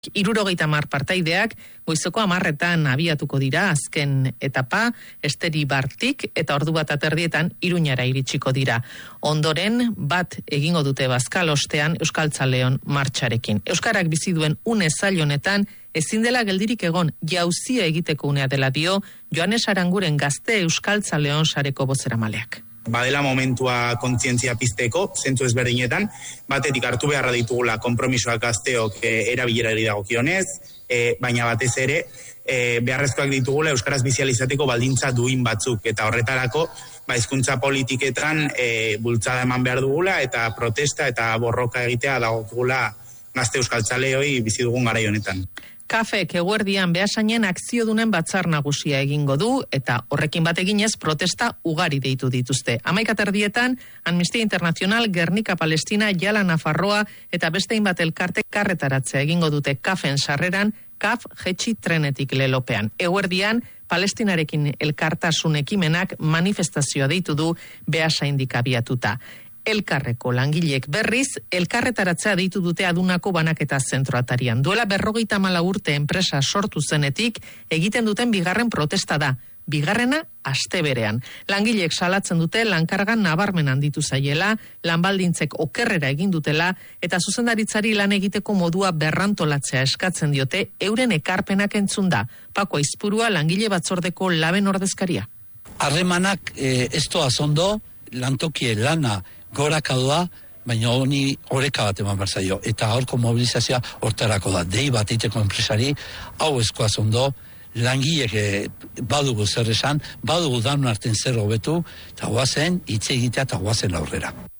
70 partaideak goizeko 10:00 abiatuko dira azken etapa Esteribartik eta ordu bat aterdietan Iruñara iritsiko dira. Ondoren bat egingo dute Bazkal ostean Euskaltzaleon martxarekin. Euskarak bizi duen une zail honetan ezin dela geldirik egon, jauzia egiteko unea dela dio Joanes Aranguren Gazte Euskaltzaleon sareko bozeramaleak. Badela momentua kontzientzia pizteko, zentzu ezberdinetan, batetik hartu beharra ditugula konpromisoak gazteok erabilerari dagokionez, baina batez ere beharrezkoak ditugula euskaraz bizializateko baldintza duin batzuk, eta horretarako hizkuntza politiketan bultzada eman behar dugula, eta protesta eta borroka egitea dagokigula gazte euskaltzaleoi bizi dugun garai honetan. Kafek eguerdian Beasainen akziodunen batzar nagusia egingo du eta horrekin bat eginez protesta ugari deitu dituzte. 11:00 Amnistia Internacional, Gernika Palestina, Jala Nafarroa eta beste hainbat elkarte karretaratzea egingo dute Kafen sarreran, Kaf jetxi trenetik lelopean. Eguerdian Palestinarekin elkartasun ekimenak manifestazioa deitu du Beasaindik abiatuta. Elkarreko langileek berriz, elkarretaratzea deitu dute adunako banaketa zentroatarian. Duela 54 urte enpresa sortu zenetik, egiten duten bigarren protesta da. Bigarrena, asteberean. Langileek salatzen dute lankargan nabarmen handitu zaiela, lanbaldintzek okerrera egin dutela, eta zuzendaritzari lan egiteko modua berrantolatzea eskatzen diote euren ekarpenak entzunda. Pako Aizpurua langile batzordeko laben ordezkaria. Harremanak ez doaz ondo, lantokie lana goraka doa, baina honi oreka bat eman berzaio. Eta gaurko mobilizazioa hortarako da. Dei bat eiteko enpresari, hau eskoaz ondo, langilek badugu zer esan, badugu danun arten zer hobetu, eta guazen hitz egitea eta guazen aurrera.